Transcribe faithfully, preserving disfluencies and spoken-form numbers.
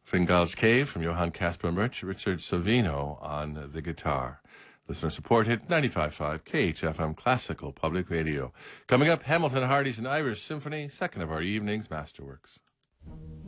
Fingal's Cave from Johann Caspar and Richard Savino on the guitar. Listener support hit ninety-five point five K H F M Classical Public Radio. Coming up, Hamilton Hardy's and Irish Symphony, second of our evening's Masterworks.